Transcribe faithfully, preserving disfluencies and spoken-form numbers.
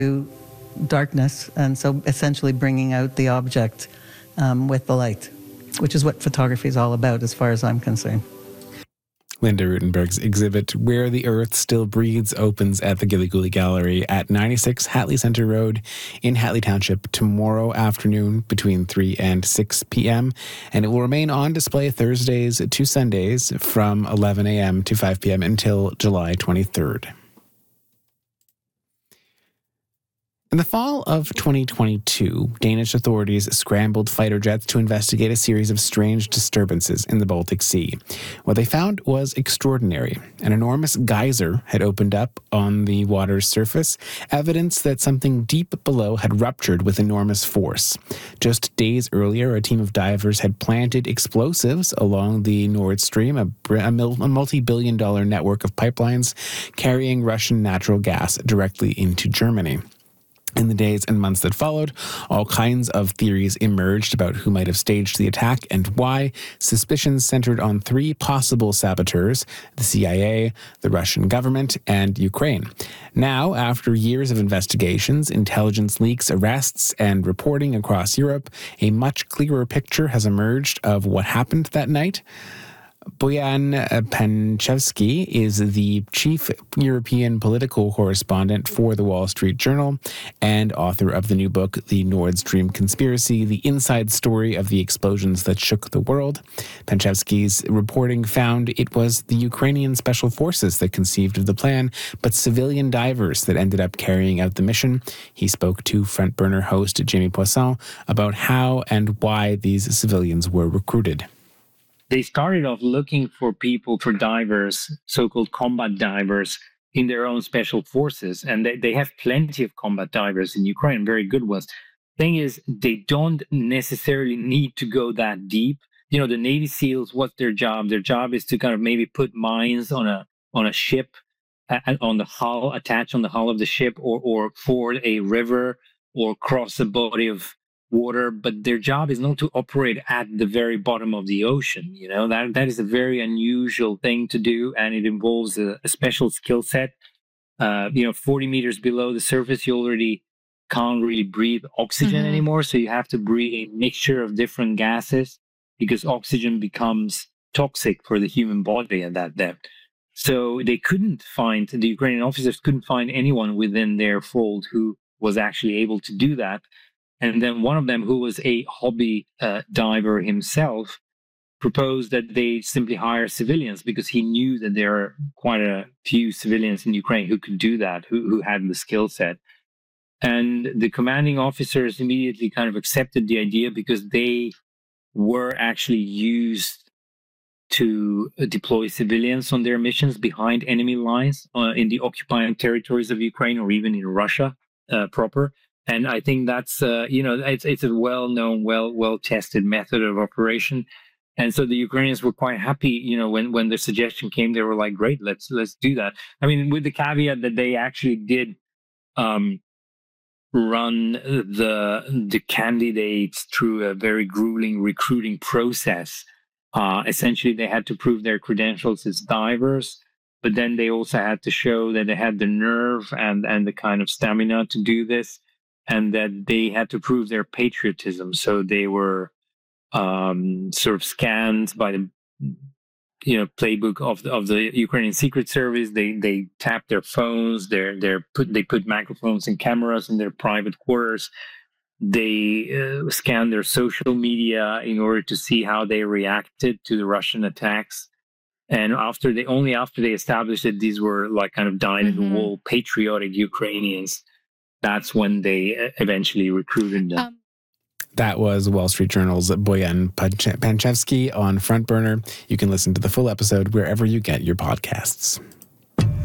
darkness, and so essentially bringing out the object um, with the light, which is what photography is all about as far as I'm concerned. Linda Rutenberg's exhibit, Where the Earth Still Breathes, opens at the Gilly Gooly Gallery at ninety-six Hatley Center Road in Hatley Township tomorrow afternoon between three and six p.m. And it will remain on display Thursdays to Sundays from eleven a.m. to five p.m. until July twenty-third. In the fall of twenty twenty-two, Danish authorities scrambled fighter jets to investigate a series of strange disturbances in the Baltic Sea. What they found was extraordinary. An enormous geyser had opened up on the water's surface, evidence that something deep below had ruptured with enormous force. Just days earlier, a team of divers had planted explosives along the Nord Stream, a, a multi-billion dollar network of pipelines carrying Russian natural gas directly into Germany. In the days and months that followed, all kinds of theories emerged about who might have staged the attack and why. Suspicions centered on three possible saboteurs: the C I A, the Russian government, and Ukraine. Now, after years of investigations, intelligence leaks, arrests, and reporting across Europe, a much clearer picture has emerged of what happened that night. Bojan Pančevski is the chief European political correspondent for the Wall Street Journal and author of the new book, The Nord Stream Conspiracy, the inside story of the explosions that shook the world. Pančevski's reporting found it was the Ukrainian special forces that conceived of the plan, but civilian divers that ended up carrying out the mission. He spoke to Front Burner host Jamie Poisson about how and why these civilians were recruited. They started off looking for people, for divers, so-called combat divers, in their own special forces. And they, they have plenty of combat divers in Ukraine, very good ones. Thing is, they don't necessarily need to go that deep. You know, the Navy SEALs, what's their job? Their job is to kind of maybe put mines on a on a ship, uh, on the hull, attach on the hull of the ship, or or ford a river, or cross a body of water, but their job is not to operate at the very bottom of the ocean. You know, that that is a very unusual thing to do, and it involves a, a special skill set. Uh, you know, forty meters below the surface, you already can't really breathe oxygen mm-hmm. anymore, so you have to breathe a mixture of different gases because oxygen becomes toxic for the human body at that depth. So they couldn't find, the Ukrainian officers couldn't find anyone within their fold who was actually able to do that. And then one of them, who was a hobby uh, diver himself, proposed that they simply hire civilians because he knew that there are quite a few civilians in Ukraine who could do that, who, who had the skill set. And the commanding officers immediately kind of accepted the idea because they were actually used to deploy civilians on their missions behind enemy lines uh, in the occupied territories of Ukraine or even in Russia uh, proper. And I think that's, uh, you know, it's it's a well-known, well, well-tested method of operation. And so the Ukrainians were quite happy, you know, when, when the suggestion came, they were like, great, let's let's do that. I mean, with the caveat that they actually did um, run the the candidates through a very grueling recruiting process. Uh, essentially, they had to prove their credentials as divers, but then they also had to show that they had the nerve and, and the kind of stamina to do this, and that they had to prove their patriotism. So they were um, sort of scanned by the, you know, playbook of the, of the Ukrainian Secret Service. They they tapped their phones. Their their put they put microphones and cameras in their private quarters. They uh, scanned their social media in order to see how they reacted to the Russian attacks. And after they only after they established that these were like kind of dyed-in-the-wool mm-hmm. patriotic Ukrainians, that's when they eventually recruited them. Um, that was Wall Street Journal's Bojan Pančevski on Front Burner. You can listen to the full episode wherever you get your podcasts.